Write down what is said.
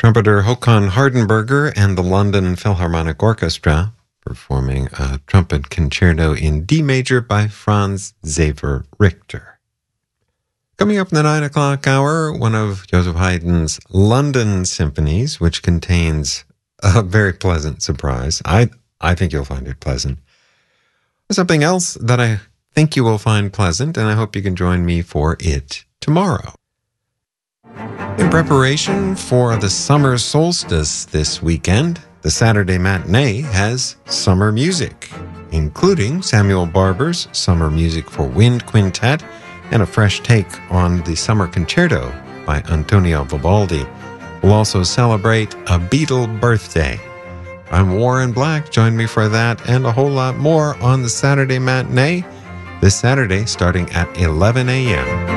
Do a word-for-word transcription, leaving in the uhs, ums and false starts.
Trumpeter Håkan Hardenberger and the London Philharmonic Orchestra performing a trumpet concerto in D major by Franz Xaver Richter. Coming up in the nine o'clock hour, one of Joseph Haydn's London symphonies, which contains a very pleasant surprise. I, I think you'll find it pleasant. Something else that I think you will find pleasant, and I hope you can join me for it tomorrow. In preparation for the summer solstice this weekend, the Saturday matinee has summer music, including Samuel Barber's Summer Music for Wind Quintet and a fresh take on the Summer Concerto by Antonio Vivaldi. We'll also celebrate a Beatle birthday. I'm Warren Black. Join me for that and a whole lot more on the Saturday matinee this Saturday starting at eleven a.m.